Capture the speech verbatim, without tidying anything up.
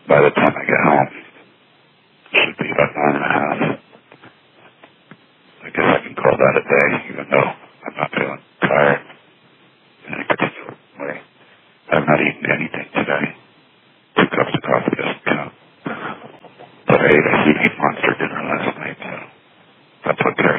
by the time I get home, it should be about nine and a half. I guess I can call that a day, even though I'm not feeling tired in any particular way. I've not eaten anything today. Two cups of coffee doesn't count. But I ate a huge monster dinner last night, so that took care